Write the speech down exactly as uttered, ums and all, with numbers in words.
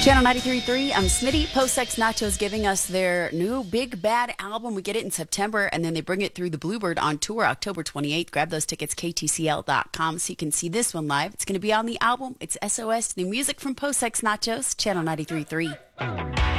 Channel ninety-three point three, I'm Smitty. Post-Sex Nachos giving us their new Big Bad album. We get it in September, and then they bring it through the Bluebird on tour October twenty-eighth. Grab those tickets, K T C L dot com, so you can see this one live. It's going to be on the album. It's S O S, new music from Post-Sex Nachos, Channel ninety-three point three.